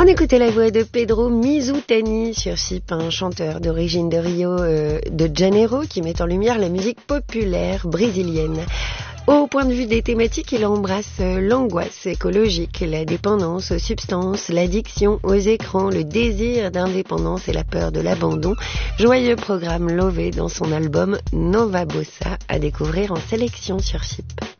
On écoutait la voix de Pedro Mizutani sur Chip, un chanteur d'origine de Rio de Janeiro qui met en lumière la musique populaire brésilienne. Au point de vue des thématiques, il embrasse l'angoisse écologique, la dépendance aux substances, l'addiction aux écrans, le désir d'indépendance et la peur de l'abandon. Joyeux programme lové dans son album Nova Bossa à découvrir en sélection sur Chip.